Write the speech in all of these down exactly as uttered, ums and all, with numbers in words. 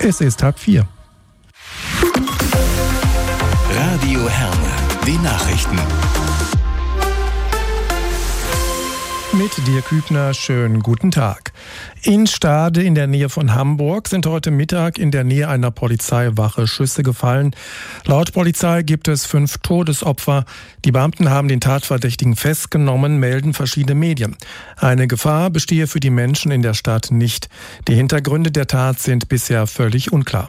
Es ist halb vier. Radio Herne, die Nachrichten. Mit Dirk Hübner, schönen guten Tag. In Stade in der Nähe von Hamburg sind heute Mittag in der Nähe einer Polizeiwache Schüsse gefallen. Laut Polizei gibt es fünf Todesopfer. Die Beamten haben den Tatverdächtigen festgenommen, melden verschiedene Medien. Eine Gefahr bestehe für die Menschen in der Stadt nicht. Die Hintergründe der Tat sind bisher völlig unklar.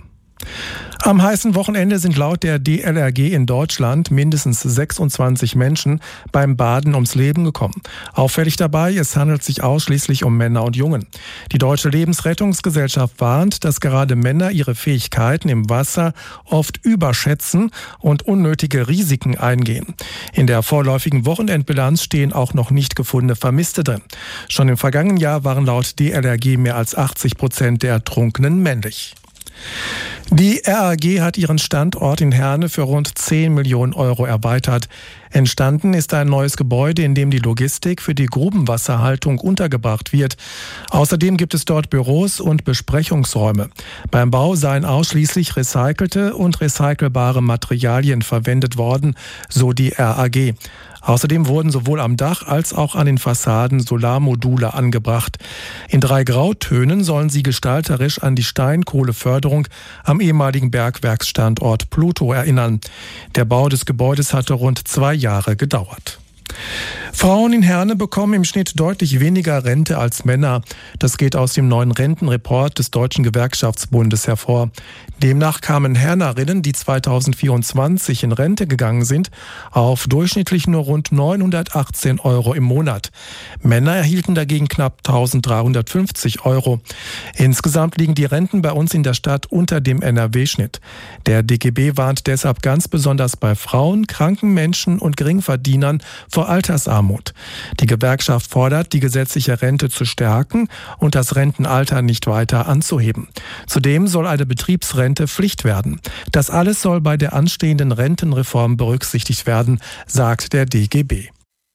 Am heißen Wochenende sind laut der D L R G in Deutschland mindestens sechsundzwanzig Menschen beim Baden ums Leben gekommen. Auffällig dabei, es handelt sich ausschließlich um Männer und Jungen. Die Deutsche Lebensrettungsgesellschaft warnt, dass gerade Männer ihre Fähigkeiten im Wasser oft überschätzen und unnötige Risiken eingehen. In der vorläufigen Wochenendbilanz stehen auch noch nicht gefundene Vermisste drin. Schon im vergangenen Jahr waren laut D L R G mehr als achtzig Prozent der Ertrunkenen männlich. Die R A G hat ihren Standort in Herne für rund zehn Millionen Euro erweitert. Entstanden ist ein neues Gebäude, in dem die Logistik für die Grubenwasserhaltung untergebracht wird. Außerdem gibt es dort Büros und Besprechungsräume. Beim Bau seien ausschließlich recycelte und recycelbare Materialien verwendet worden, so die R A G. Außerdem wurden sowohl am Dach als auch an den Fassaden Solarmodule angebracht. In drei Grautönen sollen sie gestalterisch an die Steinkohleförderung am ehemaligen Bergwerksstandort Pluto erinnern. Der Bau des Gebäudes hatte rund zwei Jahre gedauert. Frauen in Herne bekommen im Schnitt deutlich weniger Rente als Männer. Das geht aus dem neuen Rentenreport des Deutschen Gewerkschaftsbundes hervor. Demnach kamen Hernerinnen, die zweitausendvierundzwanzig in Rente gegangen sind, auf durchschnittlich nur rund neunhundertachtzehn Euro im Monat. Männer erhielten dagegen knapp eintausenddreihundertfünfzig Euro. Insgesamt liegen die Renten bei uns in der Stadt unter dem N R W-Schnitt. Der D G B warnt deshalb ganz besonders bei Frauen, kranken Menschen und Geringverdienern vor Altersarmut. Die Gewerkschaft fordert, die gesetzliche Rente zu stärken und das Rentenalter nicht weiter anzuheben. Zudem soll eine Betriebsrente Pflicht werden. Das alles soll bei der anstehenden Rentenreform berücksichtigt werden, sagt der D G B.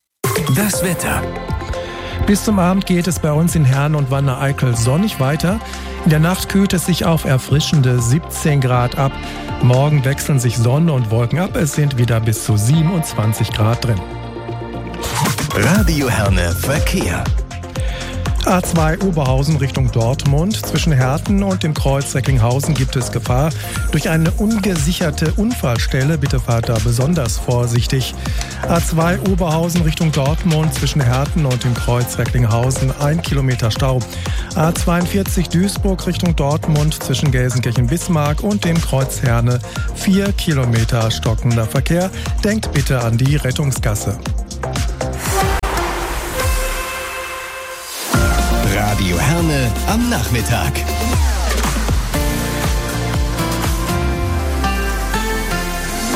Das Wetter. Bis zum Abend geht es bei uns in Herne und Wanne-Eickel sonnig weiter. In der Nacht kühlt es sich auf erfrischende siebzehn Grad ab. Morgen wechseln sich Sonne und Wolken ab. Es sind wieder bis zu siebenundzwanzig Grad drin. Radio Herne Verkehr. A zwei Oberhausen Richtung Dortmund. Zwischen Herten und dem Kreuz Recklinghausen gibt es Gefahr durch eine ungesicherte Unfallstelle. Bitte fahrt da besonders vorsichtig. A zwei Oberhausen Richtung Dortmund. Zwischen Herten und dem Kreuz Recklinghausen ein Kilometer Stau. A zweiundvierzig Duisburg Richtung Dortmund. Zwischen Gelsenkirchen-Bismarck und dem Kreuz Herne vier Kilometer stockender Verkehr. Denkt bitte an die Rettungsgasse. Radio Herne am Nachmittag.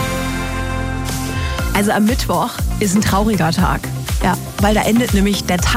Also am Mittwoch ist ein trauriger Tag. Ja, weil da endet nämlich der Tag